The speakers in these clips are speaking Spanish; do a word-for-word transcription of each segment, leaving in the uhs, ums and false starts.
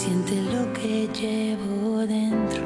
siente lo que llevo dentro.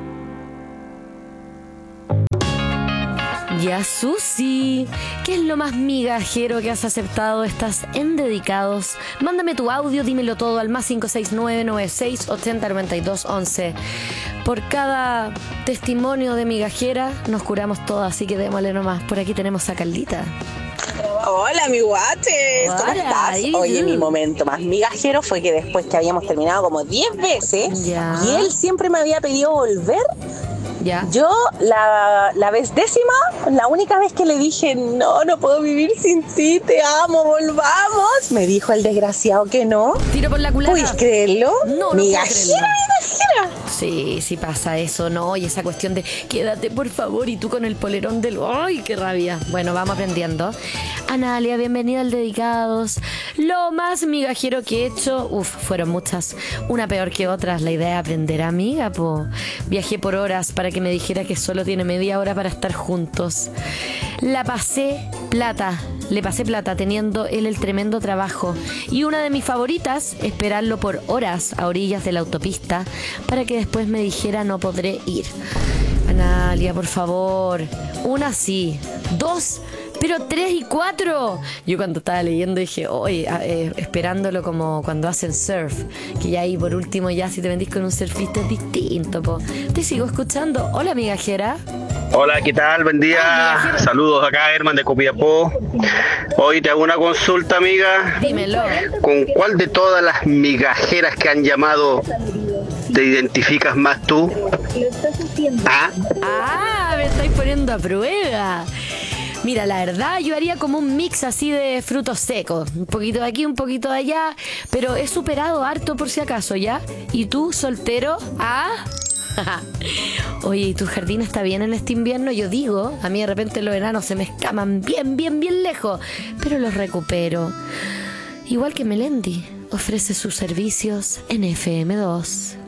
Ya, Susi, ¿qué es lo más migajero que has aceptado? Estás en Dedicados. Mándame tu audio, dímelo todo al más cinco seis nueve, nueve seis, ocho cero, nueve dos, once. Por cada testimonio de migajera nos curamos todas, así que démosle nomás. Por aquí tenemos a Carlita. Hola, mi guache, ¿cómo Hola, estás? ¿y Oye, tú? mi momento más migajero fue que después que habíamos terminado como diez veces Ya. y él siempre me había pedido volver, Ya. yo la, la vez décima, la única vez que le dije, no, no puedo vivir sin ti, te amo, volvamos, me dijo el desgraciado que no. Tiro por la culata. ¿Puedes creerlo? No, no puedo Migajera, creerlo. migajera. Sí, sí pasa eso, ¿no? Y esa cuestión de quédate, por favor, y tú con el polerón del... ¡Ay, qué rabia! Bueno, vamos aprendiendo. Analia, bienvenida al Dedicados. Lo más migajero que he hecho, uf, fueron muchas, una peor que otras. La idea de aprender, amiga, po. Viajé por horas para que me dijera que solo tiene media hora para estar juntos. La pasé plata, le pasé plata teniendo él el tremendo trabajo. Y una de mis favoritas, esperarlo por horas a orillas de la autopista para que después me dijera no podré ir. Analia, por favor. Una sí, dos, pero tres y cuatro. Yo cuando estaba leyendo dije, oye, eh, esperándolo como cuando hacen surf, que ya ahí por último ya si te vendís con un surfista es distinto, po. Te sigo escuchando. Hola, migajera. Hola, ¿qué tal? Buen día. Saludos acá, Herman de Copiapó. Hoy te hago una consulta, amiga. Dímelo. ¿Con cuál de todas las migajeras que han llamado te identificas más tú? ¿Ah? Ah, me estáis poniendo a prueba. Mira, la verdad yo haría como un mix así de frutos secos. Un poquito de aquí, un poquito de allá. Pero he superado harto por si acaso, ¿ya? ¿Y tú, soltero? ¿Ah? Oye, ¿y tu jardín está bien en este invierno? Yo digo, a mí de repente los enanos se me escaman bien, bien, bien lejos. Pero los recupero. Igual que Melendi, ofrece sus servicios en F M dos.